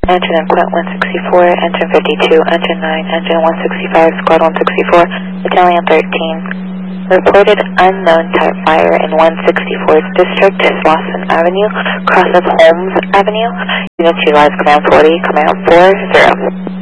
Engine and Quint 164, Engine 52, Engine 9, Engine 165, Squad 164, Battalion 13. Reported unknown type fire in 164th District, Slauson Avenue, crosses Holmes Avenue. Units utilize Command 40, Command 40.